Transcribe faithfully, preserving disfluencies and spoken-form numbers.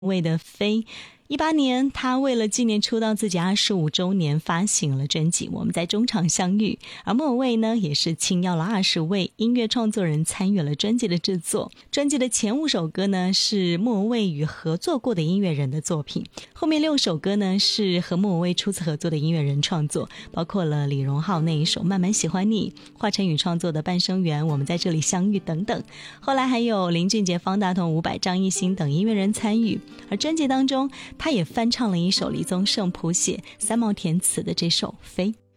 魏的飞。一八年，他为了纪念出道自己二十五周年，发行了专辑《我们在中场相遇》。而莫文蔚呢，也是请邀了二十位音乐创作人参与了专辑的制作。专辑的前五首歌呢，是莫文蔚与合作过的音乐人的作品，后面六首歌呢，是和莫文蔚初次合作的音乐人创作，包括了李荣浩那一首《慢慢喜欢你》，华晨宇创作的《半生缘》，我们在这里相遇等等。后来还有林俊杰、方大同、伍佰、张艺兴等音乐人参与。而专辑当中，他也翻唱了一首李宗盛谱写、三毛填词的这首《飞》。